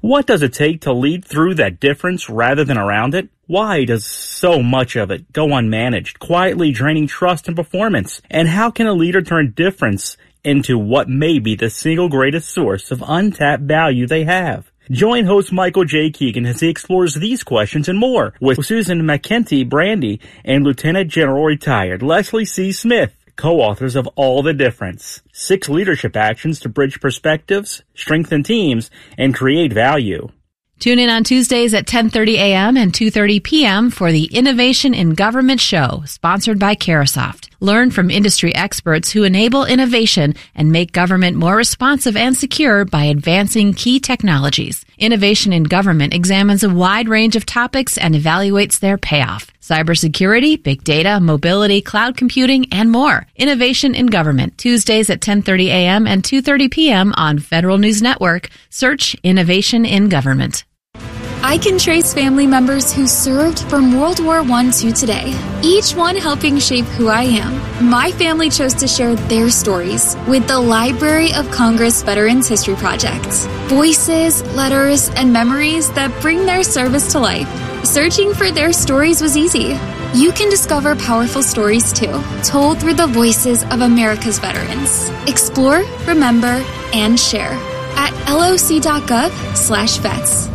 What does it take to lead through that difference rather than around it? Why does so much of it go unmanaged, quietly draining trust and performance? And how can a leader turn difference into what may be the single greatest source of untapped value they have? Join host Michael J. Keegan as he explores these questions and more with Susan McKenty Brandy and Lieutenant General Retired Leslie C. Smith, co-authors of All the Difference: 6 Leadership Actions to Bridge Perspectives, Strengthen Teams, and Create Value. Tune in on Tuesdays at 10:30 a.m. and 2:30 p.m. for the Innovation in Government Show, sponsored by Carahsoft. Learn from industry experts who enable innovation and make government more responsive and secure by advancing key technologies. Innovation in Government examines a wide range of topics and evaluates their payoff. Cybersecurity, big data, mobility, cloud computing, and more. Innovation in Government, Tuesdays at 10:30 a.m. and 2:30 p.m. on Federal News Network. Search Innovation in Government. I can trace family members who served from World War I to today, each one helping shape who I am. My family chose to share their stories with the Library of Congress Veterans History Project. Voices, letters, and memories that bring their service to life. Searching for their stories was easy. You can discover powerful stories too, told through the voices of America's veterans. Explore, remember, and share at loc.gov/vets.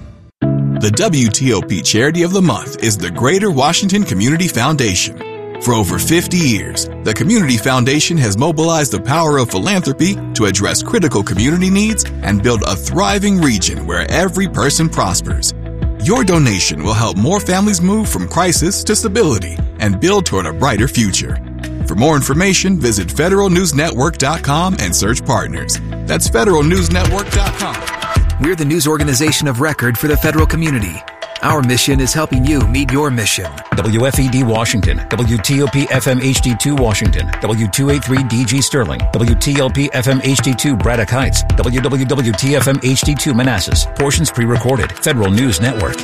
The WTOP Charity of the Month is the Greater Washington Community Foundation. For over 50 years, the Community Foundation has mobilized the power of philanthropy to address critical community needs and build a thriving region where every person prospers. Your donation will help more families move from crisis to stability and build toward a brighter future. For more information, visit federalnewsnetwork.com and search partners. That's federalnewsnetwork.com. We're the news organization of record for the federal community. Our mission is helping you meet your mission. WFED Washington, WTOP FM HD2 Washington, W283DG Sterling, WTLP FM HD2 Braddock Heights, WWWTFM HD2 Manassas. Portions pre-recorded. Federal News Network.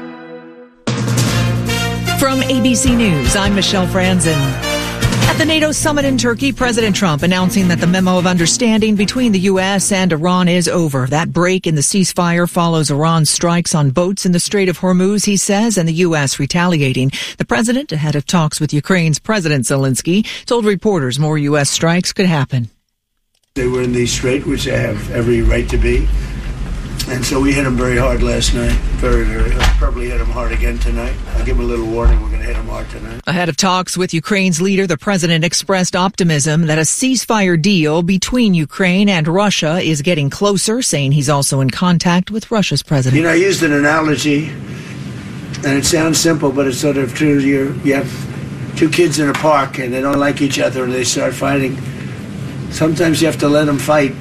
From ABC News, I'm Michelle Franzen. At the NATO summit in Turkey, President Trump announcing that the memo of understanding between the U.S. and Iran is over. That break in the ceasefire follows Iran's strikes on boats in the Strait of Hormuz, he says, and the U.S. retaliating. The president, ahead of talks with Ukraine's President Zelensky, told reporters more U.S. strikes could happen. They were in the strait, which they have every right to be. And so we hit them very hard last night. Very, very hard. Probably hit them hard again tonight. I'll give them a little warning. We're going to hit them hard tonight. Ahead of talks with Ukraine's leader, the president expressed optimism that a ceasefire deal between Ukraine and Russia is getting closer, saying he's also in contact with Russia's president. You know, I used an analogy, and it sounds simple, but it's sort of true. You have 2 kids in a park, and they don't like each other, and they start fighting. Sometimes you have to let them fight.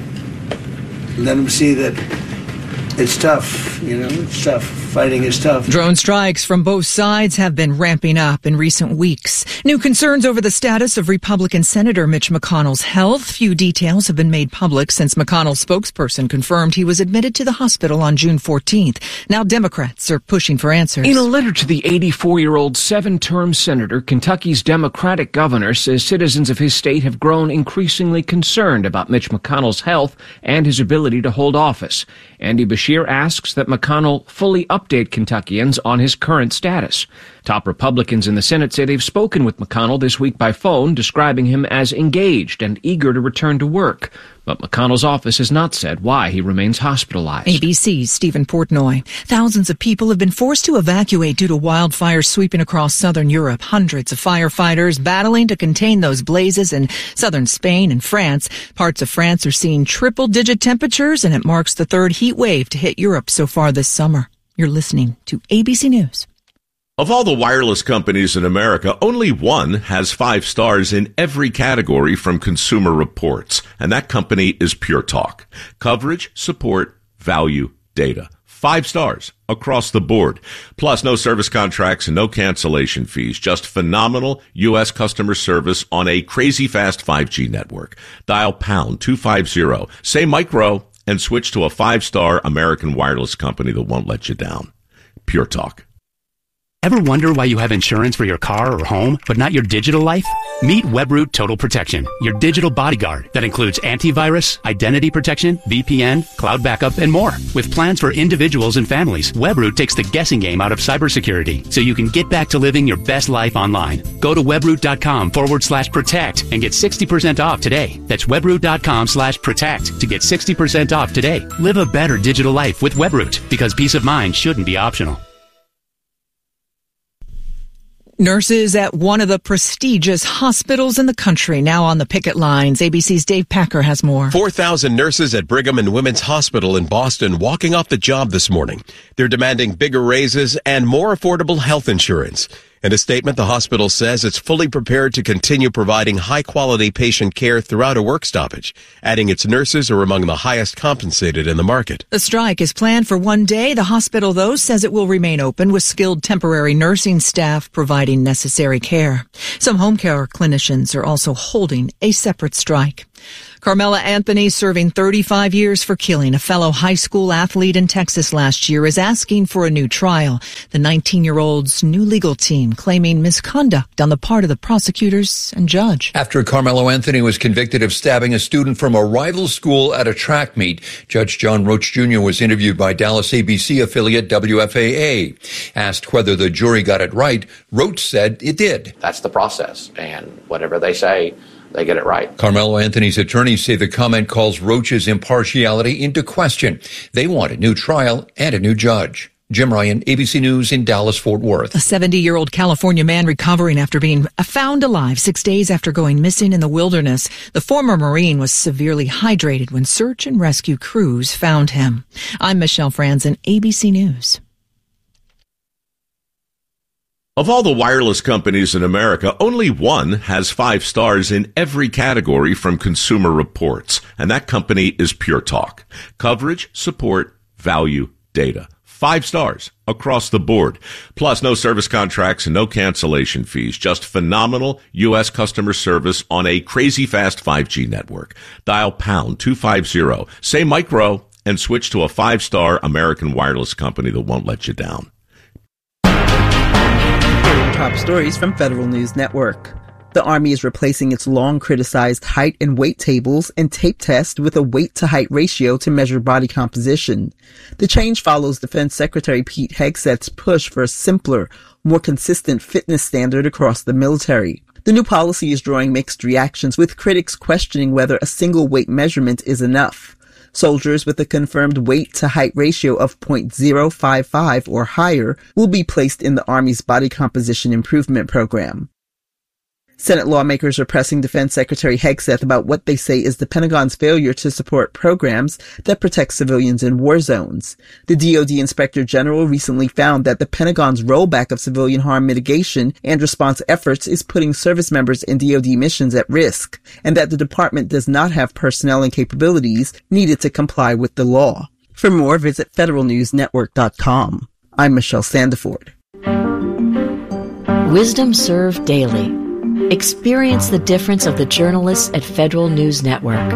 Let them see that it's tough, it's tough. Fighting is tough. Drone strikes from both sides have been ramping up in recent weeks. New concerns over the status of Republican Senator Mitch McConnell's health. Few details have been made public since McConnell's spokesperson confirmed he was admitted to the hospital on June 14th. Now Democrats are pushing for answers. In a letter to the 84-year-old 7-term senator, Kentucky's Democratic governor says citizens of his state have grown increasingly concerned about Mitch McConnell's health and his ability to hold office. Andy Beshear asks that McConnell fully update Kentuckians on his current status. Top Republicans in the Senate say they've spoken with McConnell this week by phone, describing him as engaged and eager to return to work. But McConnell's office has not said why he remains hospitalized. ABC's Stephen Portnoy. Thousands of people have been forced to evacuate due to wildfires sweeping across southern Europe. Hundreds of firefighters battling to contain those blazes in southern Spain and France. Parts of France are seeing triple-digit temperatures, and it marks the 3rd heat wave to hit Europe so far this summer. You're listening to ABC News. Of all the wireless companies in America, only one has 5 stars in every category from Consumer Reports, and that company is Pure Talk. Coverage, support, value, data. 5 stars across the board. Plus, no service contracts and no cancellation fees. Just phenomenal U.S. customer service on a crazy fast 5G network. Dial pound 250, say micro, and switch to a 5-star American wireless company that won't let you down. Pure Talk. Ever wonder why you have insurance for your car or home, but not your digital life? Meet Webroot Total Protection, your digital bodyguard that includes antivirus, identity protection, VPN, cloud backup, and more. With plans for individuals and families, Webroot takes the guessing game out of cybersecurity so you can get back to living your best life online. Go to webroot.com/protect and get 60% off today. That's webroot.com/protect to get 60% off today. Live a better digital life with Webroot, because peace of mind shouldn't be optional. Nurses at one of the prestigious hospitals in the country now on the picket lines. ABC's Dave Packer has more. 4,000 nurses at Brigham and Women's Hospital in Boston walking off the job this morning. They're demanding bigger raises and more affordable health insurance. In a statement, the hospital says it's fully prepared to continue providing high-quality patient care throughout a work stoppage, adding its nurses are among the highest compensated in the market. The strike is planned for one day. The hospital, though, says it will remain open with skilled temporary nursing staff providing necessary care. Some home care clinicians are also holding a separate strike. Carmela Anthony, serving 35 years for killing a fellow high school athlete in Texas last year, is asking for a new trial. The 19-year-old's new legal team claiming misconduct on the part of the prosecutors and judge. After Carmelo Anthony was convicted of stabbing a student from a rival school at a track meet, Judge John Roach Jr. was interviewed by Dallas ABC affiliate WFAA. Asked whether the jury got it right, Roach said it did. That's the process, and whatever they say, they get it right. Carmelo Anthony's attorneys say the comment calls Roach's impartiality into question. They want a new trial and a new judge. Jim Ryan, ABC News in Dallas-Fort Worth. A 70-year-old California man recovering after being found alive 6 days after going missing in the wilderness. The former Marine was severely hydrated when search and rescue crews found him. I'm Michelle Franzen, ABC News. Of all the wireless companies in America, only one has 5 stars in every category from Consumer Reports, and that company is Pure Talk. Coverage, support, value, data. 5 stars across the board. Plus, no service contracts and no cancellation fees. Just phenomenal U.S. customer service on a crazy fast 5G network. Dial pound 250, say micro, and switch to a 5-star American wireless company that won't let you down. Top stories from Federal News Network. The Army is replacing its long-criticized height and weight tables and tape test with a weight-to-height ratio to measure body composition. The change follows Defense Secretary Pete Hegseth's push for a simpler, more consistent fitness standard across the military. The new policy is drawing mixed reactions, with critics questioning whether a single weight measurement is enough. Soldiers with a confirmed weight-to-height ratio of 0.055 or higher will be placed in the Army's Body Composition Improvement Program. Senate lawmakers are pressing Defense Secretary Hegseth about what they say is the Pentagon's failure to support programs that protect civilians in war zones. The DoD Inspector General recently found that the Pentagon's rollback of civilian harm mitigation and response efforts is putting service members in DoD missions at risk, and that the department does not have personnel and capabilities needed to comply with the law. For more, visit federalnewsnetwork.com. I'm Michelle Sandiford. Wisdom Served Daily. Experience the difference of the journalists at Federal News Network.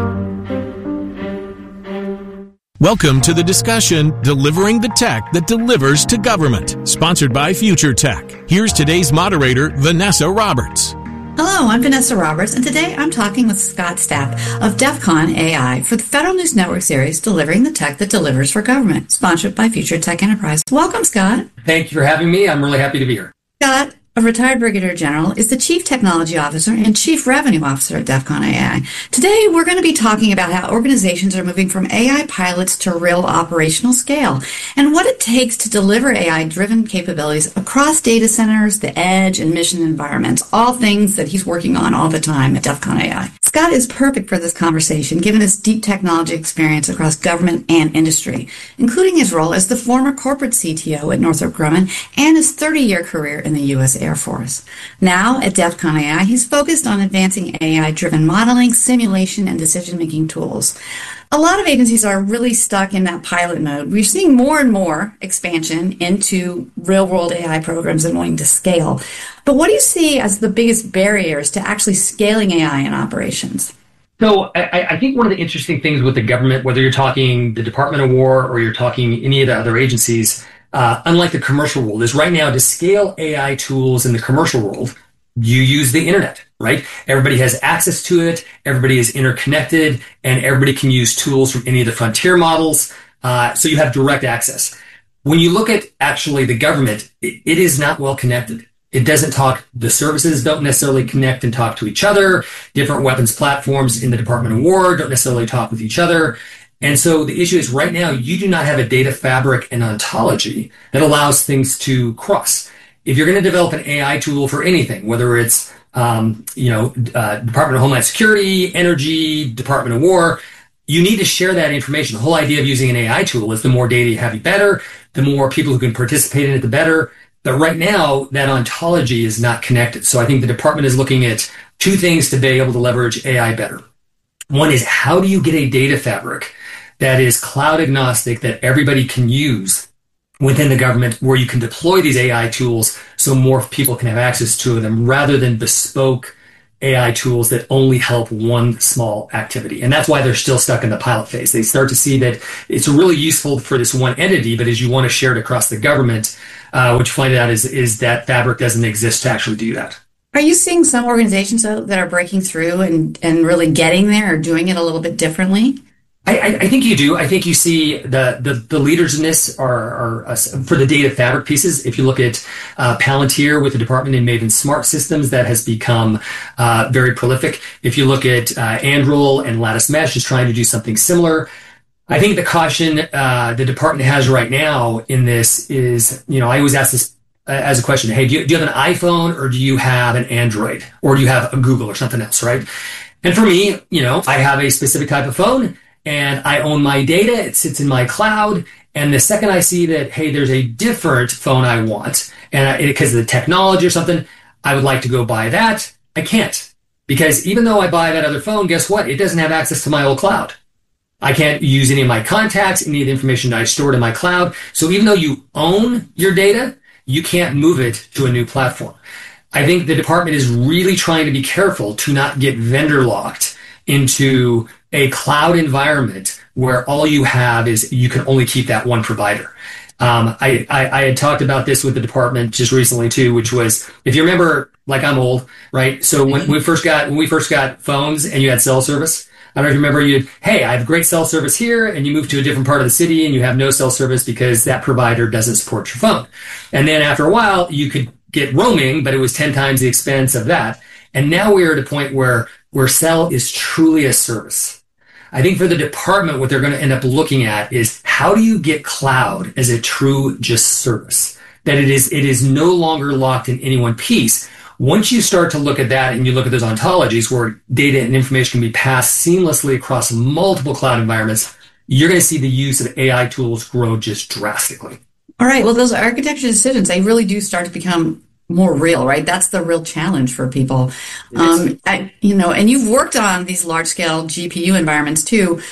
Welcome to the discussion, Delivering the Tech That Delivers to Government, sponsored by Future Tech. Here's today's moderator, Vanessa Roberts. Hello, I'm Vanessa Roberts, and today I'm talking with Scott Stapp of DEF CON AI for the Federal News Network series, Delivering the Tech That Delivers for Government, sponsored by Future Tech Enterprise. Welcome, Scott. Thank you for having me. I'm really happy to be here. Scott, a retired brigadier general, is the Chief Technology Officer and Chief Revenue Officer at DEF CON AI. Today, we're going to be talking about how organizations are moving from AI pilots to real operational scale and what it takes to deliver AI-driven capabilities across data centers, the edge, and mission environments, all things that he's working on all the time at DEF CON AI. Scott is perfect for this conversation, given his deep technology experience across government and industry, including his role as the former corporate CTO at Northrop Grumman and his 30-year career in the U.S. Air Force. Now, at DEF CON AI, he's focused on advancing AI-driven modeling, simulation, and decision-making tools. A lot of agencies are really stuck in that pilot mode. We're seeing more and more expansion into real-world AI programs and wanting to scale. But what do you see as the biggest barriers to actually scaling AI in operations? So I think one of the interesting things with the government, whether you're talking the Department of War or you're talking any of the other agencies, unlike the commercial world, is right now to scale AI tools in the commercial world, you use the internet, right? Everybody has access to it. Everybody is interconnected, and everybody can use tools from any of the frontier models. So you have direct access. When you look at actually the government, it is not well connected. It doesn't talk, the services don't necessarily connect and talk to each other. Different weapons platforms in the Department of War don't necessarily talk with each other. And so the issue is right now, you do not have a data fabric and ontology that allows things to cross. If you're going to develop an AI tool for anything, whether it's, Department of Homeland Security, Energy, Department of War, you need to share that information. The whole idea of using an AI tool is the more data you have, the better. The more people who can participate in it, the better. But right now, that ontology is not connected. So I think the department is looking at two things to be able to leverage AI better. One is, how do you get a data fabric that is cloud agnostic, that everybody can use within the government, where you can deploy these AI tools so more people can have access to them, rather than bespoke AI tools that only help one small activity. And that's why they're still stuck in the pilot phase. They start to see that it's really useful for this one entity, but as you want to share it across the government, what you find out is that fabric doesn't exist to actually do that. Are you seeing some organizations that are breaking through and really getting there, or doing it a little bit differently? I think you do. I think you see the leaders in this are for the data fabric pieces. If you look at Palantir with the department in Maven Smart Systems, that has become very prolific. If you look at Anduril and Lattice Mesh is trying to do something similar. I think the caution the department has right now in this is, I always ask this as a question, hey, do you have an iPhone, or do you have an Android, or do you have a Google or something else, right? And for me, I have a specific type of phone, and I own my data. It sits in my cloud. And the second I see that, hey, there's a different phone I want, and because of the technology or something, I would like to go buy that, I can't. Because even though I buy that other phone, guess what? It doesn't have access to my old cloud. I can't use any of my contacts, any of the information that I stored in my cloud. So even though you own your data, you can't move it to a new platform. I think the department is really trying to be careful to not get vendor locked into a cloud environment where all you have is you can only keep that one provider. I had talked about this with the department just recently too, which was, if you remember, like, I'm old, right? So when we first got phones and you had cell service, I don't know if you remember, hey, I have great cell service here, and you move to a different part of the city and you have no cell service because that provider doesn't support your phone. And then after a while, you could get roaming, but it was 10 times the expense of that. And now we're at a point where cell is truly a service. I think for the department, what they're going to end up looking at is, how do you get cloud as a true just service? That it is no longer locked in any one piece. Once you start to look at that and you look at those ontologies where data and information can be passed seamlessly across multiple cloud environments, you're going to see the use of AI tools grow just drastically. All right. Well, those architecture decisions, they really do start to become more real, right? That's the real challenge for people. And you've worked on these large scale GPU environments too.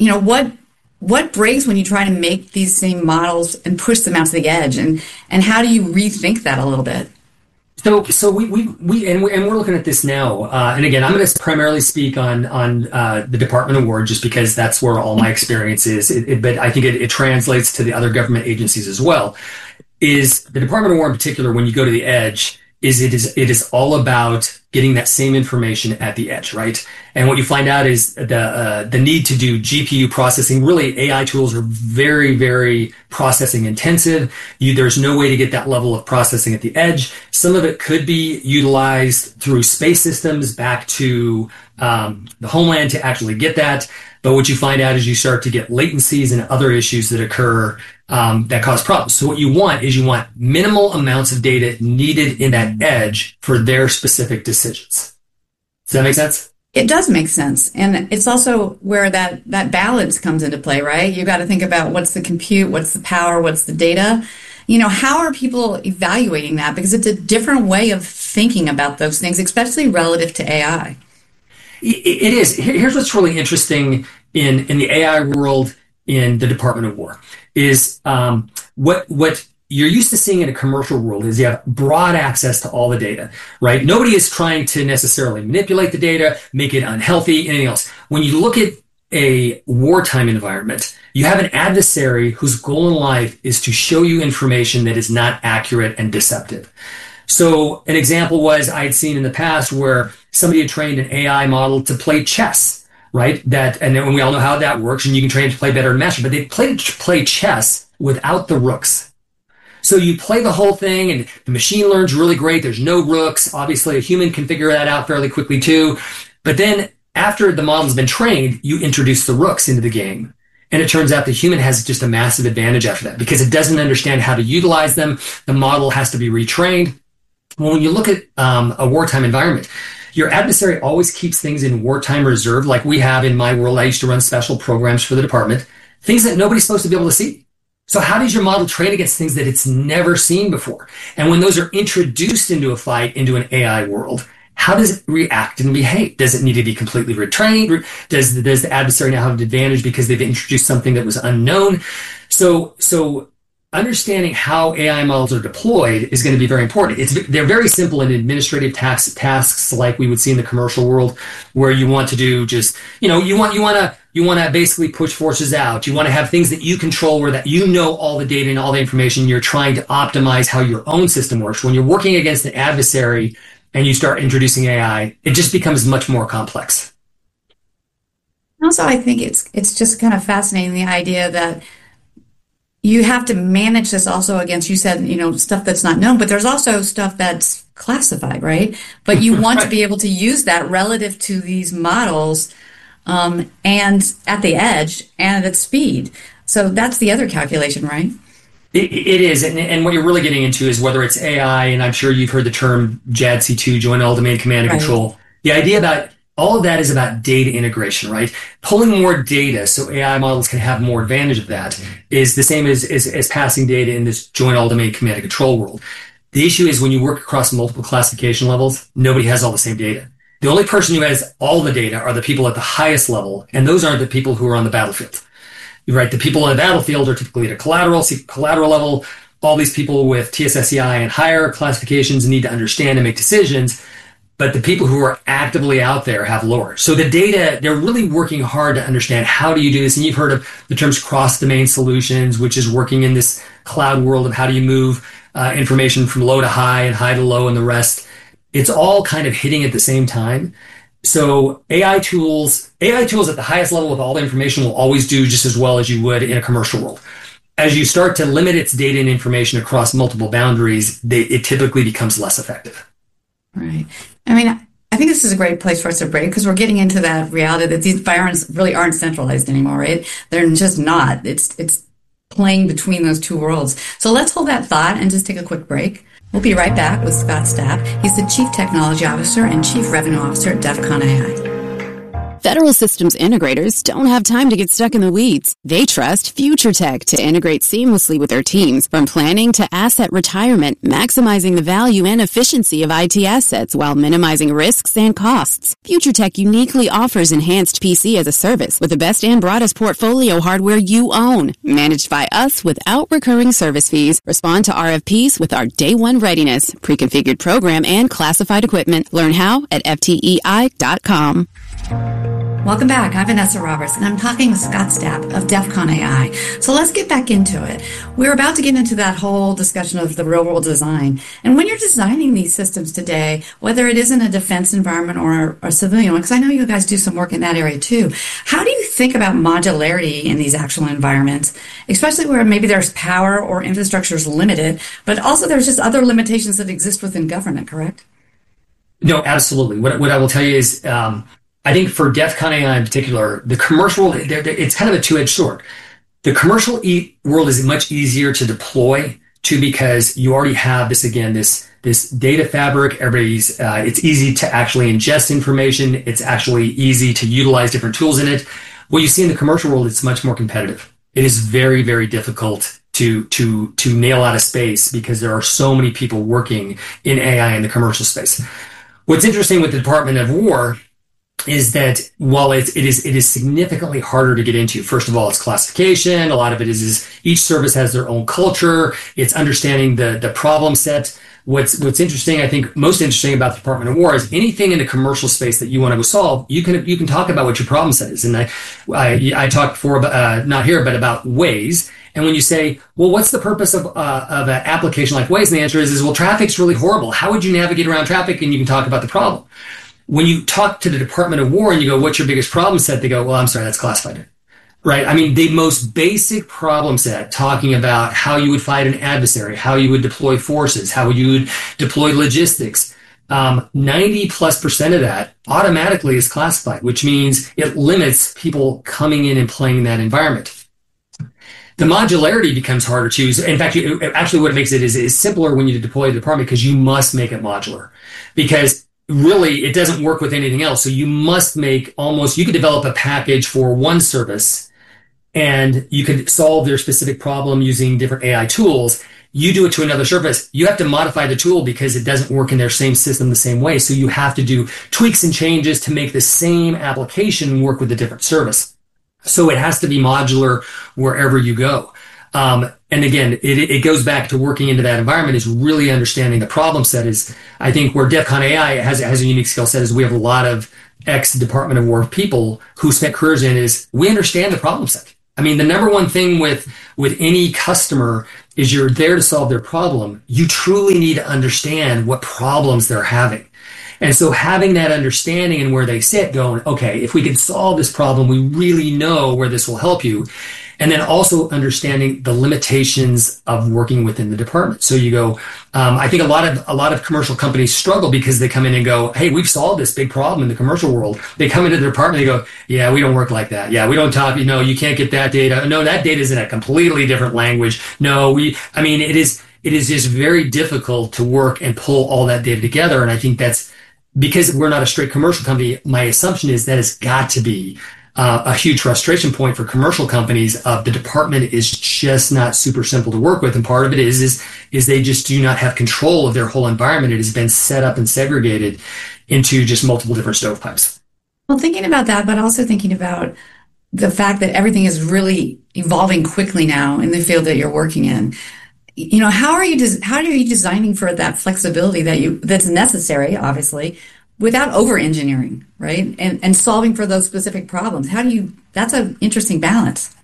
What breaks when you try to make these same models and push them out to the edge, and how do you rethink that a little bit? So we're looking at this now. And again, I'm going to primarily speak on the Department of War, just because that's where all my experience is. But I think it translates to the other government agencies as well. Is the Department of War in particular, when you go to the edge, it is all about getting that same information at the edge, right? And what you find out is the need to do GPU processing. Really, AI tools are very, very processing intensive. There's no way to get that level of processing at the edge. Some of it could be utilized through space systems back to the homeland to actually get that. But what you find out is you start to get latencies and other issues that occur that cause problems. So what you want minimal amounts of data needed in that edge for their specific decisions. Does that make sense? It does make sense. And it's also where that balance comes into play, right? You got to think about what's the compute, what's the power, what's the data. How are people evaluating that? Because it's a different way of thinking about those things, especially relative to AI. It is. Here's what's really interesting in the AI world in the Department of War is what you're used to seeing in a commercial world is you have broad access to all the data, right? Nobody is trying to necessarily manipulate the data, make it unhealthy, anything else. When you look at a wartime environment, you have an adversary whose goal in life is to show you information that is not accurate and deceptive. So an example was I'd seen in the past where somebody had trained an AI model to play chess, right? And then we all know how that works, and you can train it to play better in master, but they play chess without the rooks. So you play the whole thing and the machine learns really great. There's no rooks. Obviously, a human can figure that out fairly quickly too. But then after the model's been trained, you introduce the rooks into the game. And it turns out the human has just a massive advantage after that because it doesn't understand how to utilize them. The model has to be retrained. Well, when you look at a wartime environment, your adversary always keeps things in wartime reserve, like we have in my world. I used to run special programs for the department, things that nobody's supposed to be able to see. So how does your model train against things that it's never seen before? And when those are introduced into a fight, into an AI world, how does it react and behave? Does it need to be completely retrained? Does the adversary now have an advantage because they've introduced something that was unknown? So understanding how AI models are deployed is going to be very important. They're very simple in administrative tasks like we would see in the commercial world, where you want to do just, you want to basically push forces out. You want to have things that you control where that you know all the data and all the information. You're trying to optimize how your own system works. When you're working against an adversary and you start introducing AI, it just becomes much more complex. Also, I think it's just kind of fascinating, the idea that you have to manage this also against, you said, stuff that's not known, but there's also stuff that's classified, right? But you want to be able to use that relative to these models, and at the edge and at speed. So that's the other calculation, right? It is. And what you're really getting into is whether it's AI, and I'm sure you've heard the term JADC2, Joint All-Domain Command and Control. The idea about all of that is about data integration, right? Pulling more data so AI models can have more advantage of that is the same as passing data in this joint all-domain command and control world. The issue is when you work across multiple classification levels, nobody has all the same data. The only person who has all the data are the people at the highest level, and those aren't the people who are on the battlefield, right? The people on the battlefield are typically at a collateral level. All these people with TSSCI and higher classifications need to understand and make decisions. But the people who are actively out there have lower. So the data, they're really working hard to understand how do you do this. And you've heard of the terms cross-domain solutions, which is working in this cloud world of how do you move information from low to high and high to low and the rest. It's all kind of hitting at the same time. So AI tools at the highest level with all the information will always do just as well as you would in a commercial world. As you start to limit its data and information across multiple boundaries, it typically becomes less effective. Right. I mean, I think this is a great place for us to break because we're getting into that reality that these environments really aren't centralized anymore, right? They're just not. It's playing between those two worlds. So let's hold that thought and just take a quick break. We'll be right back with Scott Stapp. He's the Chief Technology Officer and Chief Revenue Officer at DEF CON AI. Federal systems integrators don't have time to get stuck in the weeds. They trust FutureTech to integrate seamlessly with their teams, from planning to asset retirement, maximizing the value and efficiency of IT assets while minimizing risks and costs. FutureTech uniquely offers enhanced PC as a service with the best and broadest portfolio hardware you own, managed by us without recurring service fees. Respond to RFPs with our day one readiness, pre-configured program, and classified equipment. Learn how at ftei.com. Welcome back. I'm Vanessa Roberts, and I'm talking with Scott Stapp of DEF CON AI. So let's get back into it. We're about to get into that whole discussion of the real-world design. And when you're designing these systems today, whether it is in a defense environment or a civilian one, because I know you guys do some work in that area too, how do you think about modularity in these actual environments, especially where maybe there's power or infrastructure is limited, but also there's just other limitations that exist within government, correct? No, absolutely. What I will tell you is, I think for DEF CON AI in particular, the commercial, it's kind of a two-edged sword. The commercial world is much easier to deploy to because you already have this data fabric. It's easy to actually ingest information. It's actually easy to utilize different tools in it. What you see in the commercial world, it's much more competitive. It is very, very difficult to nail out a space because there are so many people working in AI in the commercial space. What's interesting with the Department of War is that while it is significantly harder to get into, first of all, it's classification. A lot of it is each service has their own culture. It's understanding the problem set what's interesting, I think most interesting about the Department of War is anything in the commercial space that you want to go solve, you can talk about what your problem set is. And I talked before, not here, but about Waze. And when you say, well, what's the purpose of an application like Waze? And the answer is, well, traffic's really horrible. How would you navigate around traffic? And you can talk about the problem. When you talk to the Department of War and you go, what's your biggest problem set? They go, well, I'm sorry, that's classified. Right? I mean, the most basic problem set, talking about how you would fight an adversary, how you would deploy forces, how you would deploy logistics. 90+% of that automatically is classified, which means it limits people coming in and playing in that environment. The modularity becomes harder to use. In fact, actually what it makes it is simpler when you deploy the department, because you must make it modular. Because really, it doesn't work with anything else. So you must make you could develop a package for one service, and you could solve their specific problem using different AI tools. You do it to another service. You have to modify the tool because it doesn't work in their same system the same way. So you have to do tweaks and changes to make the same application work with a different service. So it has to be modular wherever you go. And again, it goes back to working into that environment, is really understanding the problem set. Is, I think, where DEF CON AI has a unique skill set is we have a lot of ex-Department of War people who spent careers in is we understand the problem set. I mean, the number one thing with any customer is you're there to solve their problem. You truly need to understand what problems they're having. And so having that understanding and where they sit, going, okay, if we can solve this problem, we really know where this will help you. And then also understanding the limitations of working within the department. So you go, I think a lot of commercial companies struggle because they come in and go, hey, we've solved this big problem in the commercial world. They come into the department, they go, yeah, we don't work like that. Yeah, we don't talk, you can't get that data. No, that data is in a completely different language. No, it is just very difficult to work and pull all that data together. And I think that's because we're not a straight commercial company. My assumption is that has got to be a huge frustration point for commercial companies. The department is just not super simple to work with. And part of it is they just do not have control of their whole environment. It has been set up and segregated into just multiple different stovepipes. Well, thinking about that, but also thinking about the fact that everything is really evolving quickly now in the field that you're working in. How are you designing for that flexibility that's necessary, obviously, without over-engineering, right? And solving for those specific problems. That's an interesting balance.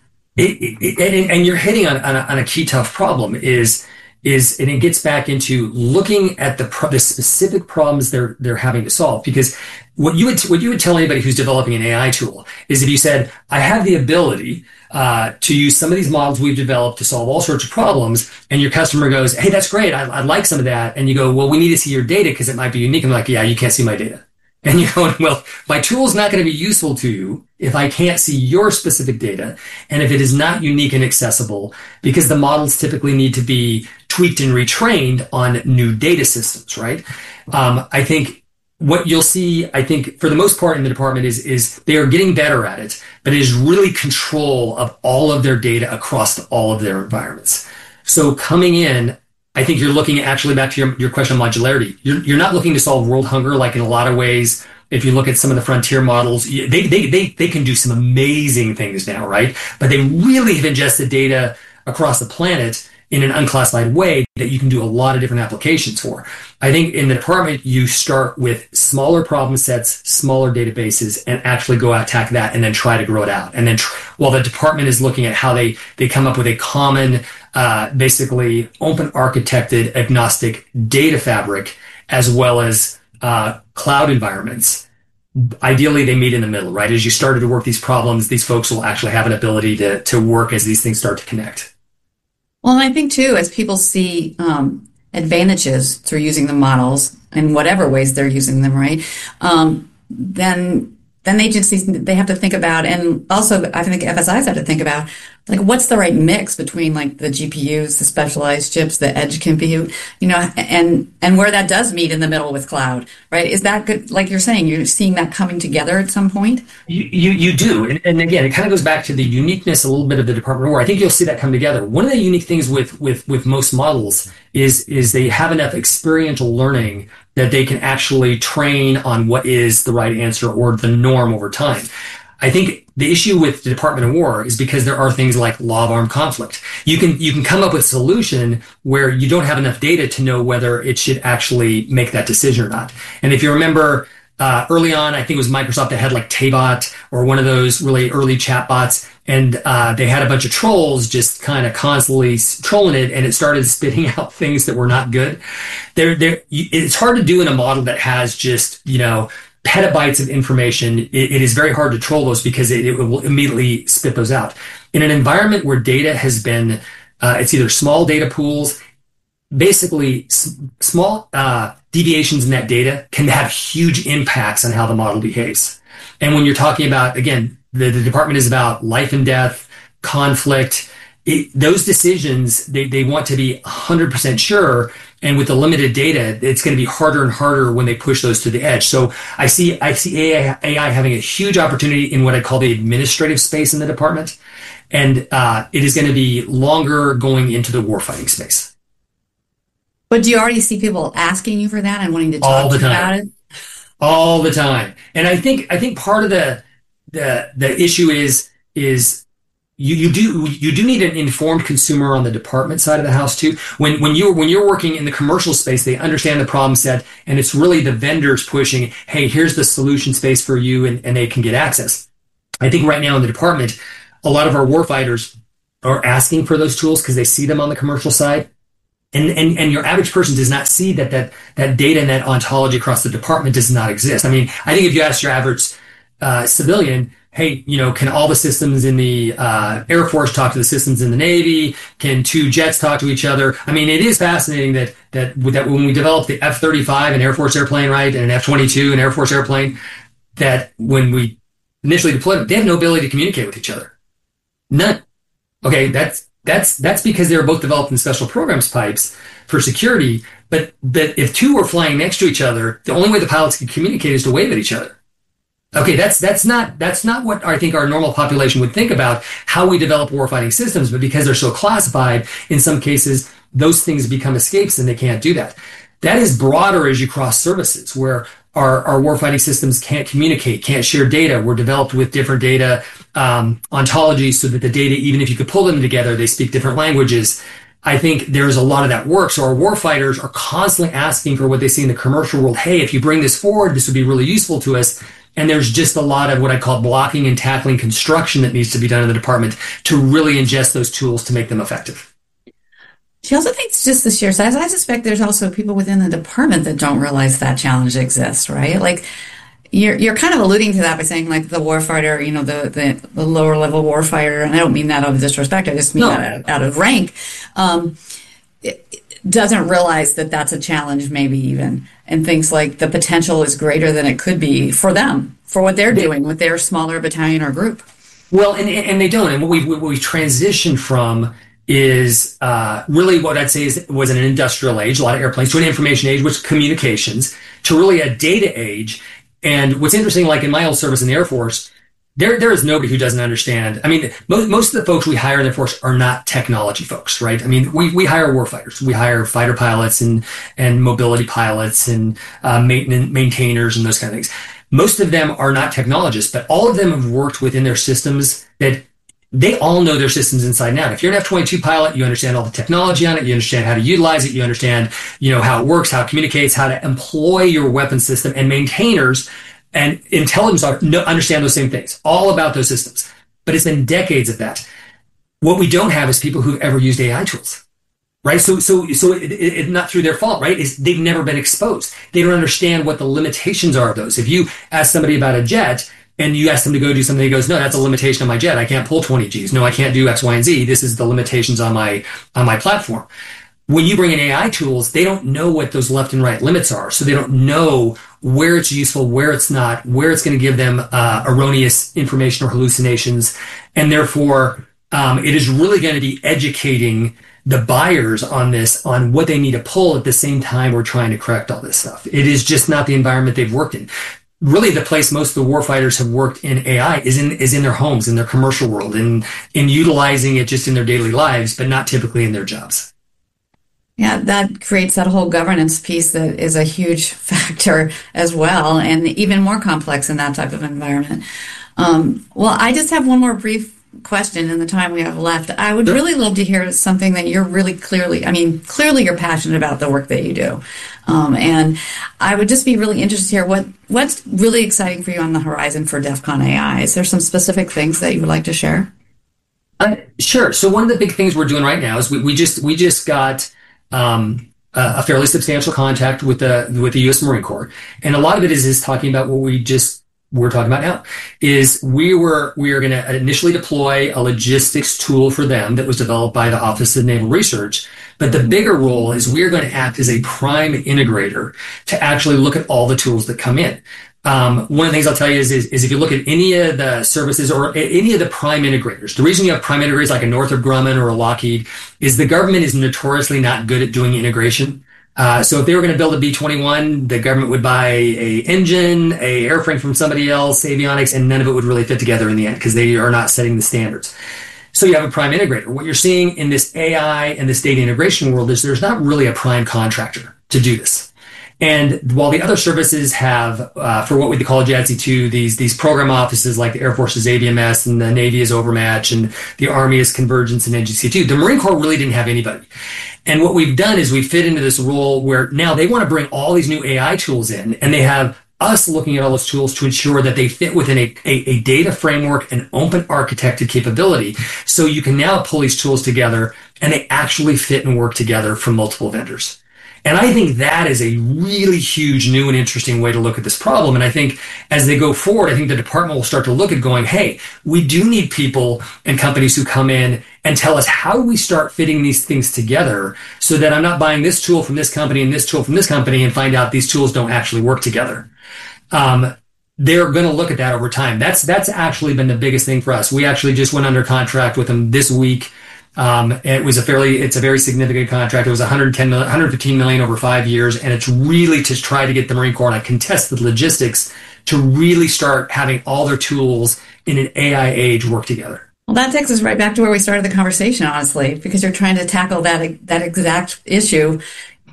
And you're hitting on a key tough problem is, and it gets back into looking at the specific problems they're having to solve. Because what you would tell anybody who's developing an AI tool is, if you said, I have the ability to use some of these models we've developed to solve all sorts of problems, and your customer goes, hey, that's great, I'd like some of that. And you go, well, we need to see your data because it might be unique. I'm like, yeah, you can't see my data. And you're going, well, my tool's not going to be useful to you if I can't see your specific data, and if it is not unique and accessible, because the models typically need to be tweaked and retrained on new data systems, right? I think what you'll see, I think, for the most part in the department is they are getting better at it, but it is really control of all of their data across all of their environments. So coming in, I think you're looking actually back to your question on modularity. You're not looking to solve world hunger like in a lot of ways. If you look at some of the frontier models, they can do some amazing things now, right? But they really have ingested data across the planet in an unclassified way that you can do a lot of different applications for. I think in the department, you start with smaller problem sets, smaller databases, and actually go out, attack that, and then try to grow it out. And then while the department is looking at how they come up with a common, basically open architected agnostic data fabric, as well as cloud environments, ideally they meet in the middle, right? As you started to work these problems, these folks will actually have an ability to work as these things start to connect. Well, and I think too, as people see advantages through using the models in whatever ways they're using them, right? Then agencies, they have to think about, and also I think FSIs have to think about, like, what's the right mix between like the GPUs, the specialized chips, the edge compute, and where that does meet in the middle with cloud, right? Is that good? Like you're saying, you're seeing that coming together at some point? You do. And again, it kind of goes back to the uniqueness a little bit of the Department of War. I think you'll see that come together. One of the unique things with most models is they have enough experiential learning that they can actually train on what is the right answer or the norm over time. I think the issue with the Department of War is because there are things like law of armed conflict. You can come up with a solution where you don't have enough data to know whether it should actually make that decision or not. And if you remember, early on, I think it was Microsoft that had like Taybot or one of those really early chatbots, and they had a bunch of trolls just kind of constantly trolling it, and it started spitting out things that were not good. It's hard to do in a model that has just, petabytes of information. It is very hard to troll those because it will immediately spit those out. In an environment where data has been, it's either small data pools, basically small deviations in that data can have huge impacts on how the model behaves. And when you're talking about, again, the department is about life and death, conflict, those decisions, they want to be 100% sure. And with the limited data, it's going to be harder and harder when they push those to the edge. So I see AI having a huge opportunity in what I call the administrative space in the department. And it is going to be longer going into the warfighting space. But do you already see people asking you for that and wanting to talk to you about it? All the time. And I think part of the issue is you do need an informed consumer on the department side of the house too. When you're working in the commercial space, they understand the problem set, and it's really the vendors pushing, hey, here's the solution space for you, and they can get access. I think right now in the department, a lot of our warfighters are asking for those tools because they see them on the commercial side. And your average person does not see that data and that ontology across the department does not exist. I mean, I think if you ask your average civilian, hey, can all the systems in the Air Force talk to the systems in the Navy? Can two jets talk to each other? I mean, it is fascinating that when we developed the F-35, an Air Force airplane, right, and an F-22, an Air Force airplane, that when we initially deployed them, they have no ability to communicate with each other. None. Okay, that's because they were both developed in special programs pipes for security. But if two were flying next to each other, the only way the pilots could communicate is to wave at each other. Okay, that's not what I think our normal population would think about how we develop warfighting systems, but because they're so classified, in some cases, those things become escapes and they can't do that. That is broader as you cross services, where our warfighting systems can't communicate, can't share data. We're developed with different data ontologies so that the data, even if you could pull them together, they speak different languages. I think there's a lot of that work. So our warfighters are constantly asking for what they see in the commercial world. Hey, if you bring this forward, this would be really useful to us. And there's just a lot of what I call blocking and tackling construction that needs to be done in the department to really ingest those tools to make them effective. She also thinks just the sheer size. I suspect there's also people within the department that don't realize that challenge exists, right? Like you're kind of alluding to that by saying like the warfighter, the lower level warfighter, and I don't mean that out of disrespect. I just mean that out of rank. Doesn't realize that that's a challenge, maybe even, and thinks like the potential is greater than it could be for them, for what they're doing with their smaller battalion or group. Well, and they don't. And what we transitioned from is really what I'd say was an industrial age, a lot of airplanes, to an information age, which is communications, to really a data age. And what's interesting, like in my old service in the Air Force, there is nobody who doesn't understand. I mean, most of the folks we hire in the Air Force are not technology folks, right? I mean, we hire warfighters. We hire fighter pilots and mobility pilots and maintainers and those kind of things. Most of them are not technologists, but all of them have worked within their systems that they all know their systems inside and out. If you're an F-22 pilot, you understand all the technology on it. You understand how to utilize it. You understand, how it works, how it communicates, how to employ your weapon system. And maintainers and intelligence understand those same things, all about those systems. But it's been decades of that. What we don't have is people who've ever used AI tools, right? So it not through their fault, right? They've never been exposed. They don't understand what the limitations are of those. If you ask somebody about a jet and you ask them to go do something, he goes, no, that's a limitation on my jet. I can't pull 20 Gs. No, I can't do X, Y, and Z. This is the limitations on my platform. When you bring in AI tools, they don't know what those left and right limits are. So they don't know where it's useful, where it's not, where it's going to give them erroneous information or hallucinations. And therefore, it is really going to be educating the buyers on this, on what they need to pull at the same time we're trying to correct all this stuff. It is just not the environment they've worked in. Really, the place most of the warfighters have worked in AI is in their homes, in their commercial world, in utilizing it just in their daily lives, but not typically in their jobs. Yeah, that creates that whole governance piece that is a huge factor as well, and even more complex in that type of environment. Well, I just have one more brief question in the time we have left. I would really love to hear something that you're really clearly you're passionate about the work that you do. And I would just be really interested to hear what's really exciting for you on the horizon for DEF CON AI. Is there some specific things that you would like to share? Sure. So one of the big things we're doing right now is we just got a fairly substantial contract with the U.S. Marine Corps, and a lot of it is talking about what we're talking about now. Is we are going to initially deploy a logistics tool for them that was developed by the Office of Naval Research. But the bigger role is we are going to act as a prime integrator to actually look at all the tools that come in. One of the things I'll tell you is if you look at any of the services or any of the prime integrators, the reason you have prime integrators like a Northrop Grumman or a Lockheed is the government is notoriously not good at doing integration. So if they were going to build a B-21, the government would buy a engine, a airframe from somebody else, avionics, and none of it would really fit together in the end because they are not setting the standards. So you have a prime integrator. What you're seeing in this AI and this data integration world is there's not really a prime contractor to do this. And while the other services have, for what we call JADC2, these program offices like the Air Force is ABMS and the Navy is Overmatch and the Army is Convergence and NGC2, the Marine Corps really didn't have anybody. And what we've done is we fit into this role where now they want to bring all these new AI tools in, and they have us looking at all those tools to ensure that they fit within a data framework and open architected capability. So you can now pull these tools together and they actually fit and work together from multiple vendors. And I think that is a really huge, new and interesting way to look at this problem. And I think as they go forward, I think the department will start to look at going, hey, we do need people and companies who come in and tell us how do we start fitting these things together so that I'm not buying this tool from this company and this tool from this company and find out these tools don't actually work together. They're going to look at that over time. That's actually been the biggest thing for us. We actually just went under contract with them this week. It's a very significant contract. It was $115 million over 5 years. And it's really to try to get the Marine Corps, and I contest the logistics, to really start having all their tools in an AI age work together. Well, that takes us right back to where we started the conversation, honestly, because you're trying to tackle that exact issue,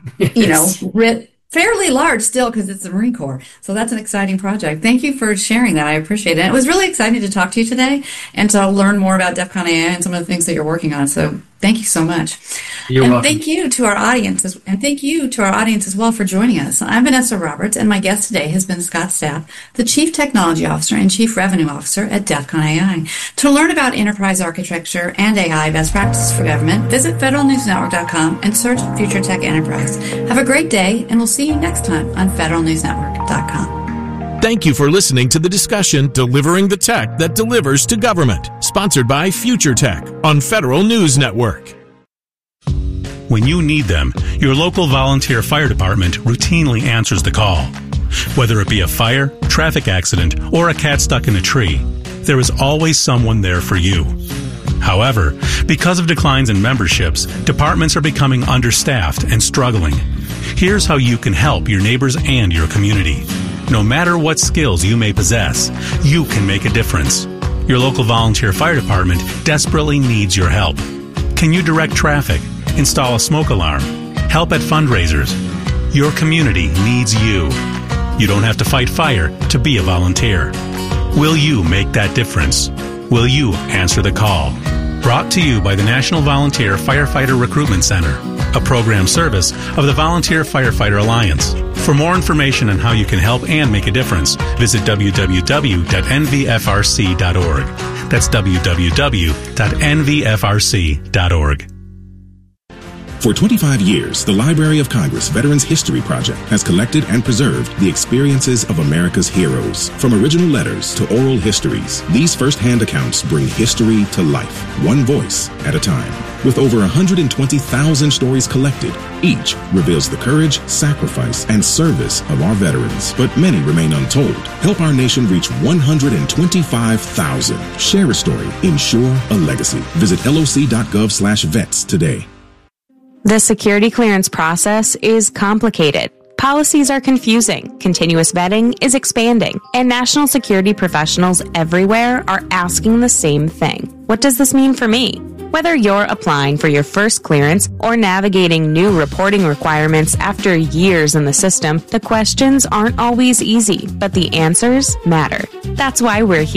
fairly large still because it's the Marine Corps. So that's an exciting project. Thank you for sharing that. I appreciate it. And it was really exciting to talk to you today and to learn more about DEF CON AI and some of the things that you're working on. So thank you so much. You're welcome. Thank you to our audience, and thank you to our audience as well for joining us. I'm Vanessa Roberts, and my guest today has been Scott Stapp, the Chief Technology Officer and Chief Revenue Officer at DEF CON AI. To learn about enterprise architecture and AI best practices for government, visit federalnewsnetwork.com and search Future Tech Enterprise. Have a great day, and we'll see you next time on federalnewsnetwork.com. Thank you for listening to the discussion Delivering the Tech That Delivers to Government, sponsored by Future Tech on Federal News Network. When you need them, your local volunteer fire department routinely answers the call. Whether it be a fire, traffic accident, or a cat stuck in a tree, there is always someone there for you. However, because of declines in memberships, departments are becoming understaffed and struggling. Here's how you can help your neighbors and your community. No matter what skills you may possess, you can make a difference. Your local volunteer fire department desperately needs your help. Can you direct traffic, install a smoke alarm, help at fundraisers? Your community needs you. You don't have to fight fire to be a volunteer. Will you make that difference? Will you answer the call? Brought to you by the National Volunteer Firefighter Recruitment Center, a program service of the Volunteer Firefighter Alliance. For more information on how you can help and make a difference, visit www.nvfrc.org. That's www.nvfrc.org. For 25 years, the Library of Congress Veterans History Project has collected and preserved the experiences of America's heroes. From original letters to oral histories, these first-hand accounts bring history to life, one voice at a time. With over 120,000 stories collected, each reveals the courage, sacrifice, and service of our veterans. But many remain untold. Help our nation reach 125,000. Share a story. Ensure a legacy. Visit loc.gov/vets today. The security clearance process is complicated. Policies are confusing, continuous vetting is expanding, and national security professionals everywhere are asking the same thing. What does this mean for me? Whether you're applying for your first clearance or navigating new reporting requirements after years in the system, the questions aren't always easy, but the answers matter. That's why we're here.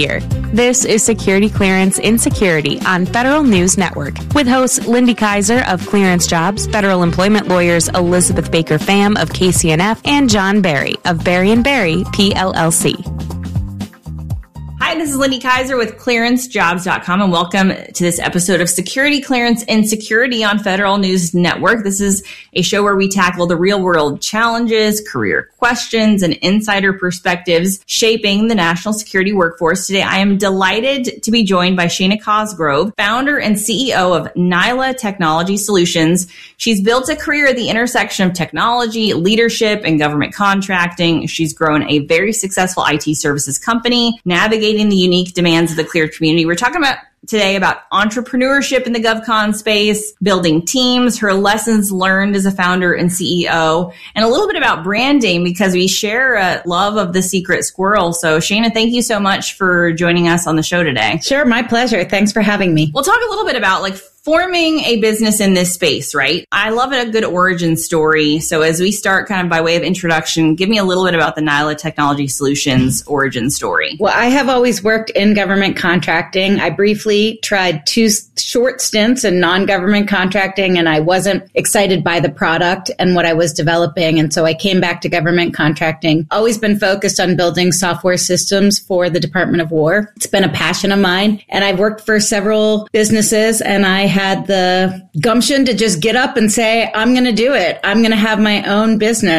This is Security Clearance in Security on Federal News Network with hosts Lindy Kaiser of Clearance Jobs, federal employment lawyers Elizabeth Baker Pham of KCNF, and John Barry of Barry & Barry, PLLC. Hi, this is Lindy Kaiser with ClearanceJobs.com, and welcome to this episode of Security Clearance in Security on Federal News Network. This is a show where we tackle the real-world challenges, career questions, and insider perspectives shaping the national security workforce. Today, I am delighted to be joined by Shana Cosgrove, founder and CEO of Nyla Technology Solutions. She's built a career at the intersection of technology, leadership, and government contracting. She's grown a very successful IT services company, navigating the unique demands of the cleared community. We're talking about today about entrepreneurship in the GovCon space, building teams, her lessons learned as a founder and CEO, and a little bit about branding because we share a love of the secret squirrel. So Shana, thank you so much for joining us on the show today. Sure, my pleasure. Thanks for having me. We'll talk a little bit about forming a business in this space, right? I love a good origin story. So as we start kind of by way of introduction, give me a little bit about the Nyla Technology Solutions origin story. Well, I have always worked in government contracting. I briefly tried 2 short stints in non-government contracting, and I wasn't excited by the product and what I was developing. And so I came back to government contracting. Always been focused on building software systems for the Department of War. It's been a passion of mine. And I've worked for several businesses, and I had the gumption to just get up and say, I'm going to do it. I'm going to have my own business.